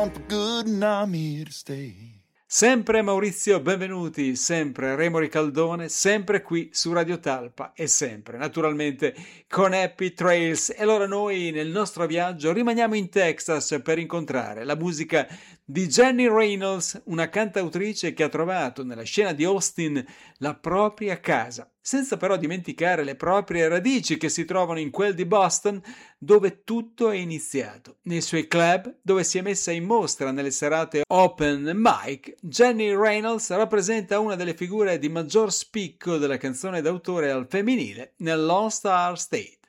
gone for good and I'm here to stay. Sempre Maurizio, benvenuti, sempre Remo Ricaldone, sempre qui su Radio Talpa e sempre, naturalmente, con Happy Trails. E allora noi nel nostro viaggio rimaniamo in Texas per incontrare la musica di Jenny Reynolds, una cantautrice che ha trovato nella scena di Austin la propria casa, senza però dimenticare le proprie radici che si trovano in quel di Boston, dove tutto è iniziato. Nei suoi club, dove si è messa in mostra nelle serate open mic, Jenny Reynolds rappresenta una delle figure di maggior spicco della canzone d'autore al femminile nell'All Star State.